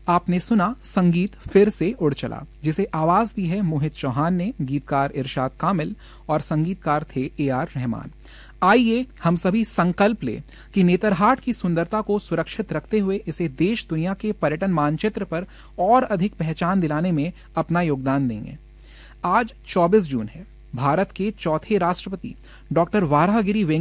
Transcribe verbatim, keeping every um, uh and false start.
आपने सुना संगीत फिर से उड़ चला, जिसे आवाज दी है मोहित चौहान ने, गीतकार इरशाद कामिल और संगीतकार थे ए आर रहमान। आइए हम सभी संकल्प लें कि नेतरहाट की सुंदरता को सुरक्षित रखते हुए इसे देश दुनिया के पर्यटन मानचित्र पर और अधिक पहचान दिलाने में अपना योगदान देंगे। आज चौबीस जून है। भारत के चौथे राष्ट्रपति डॉक्टर वाराहगिरी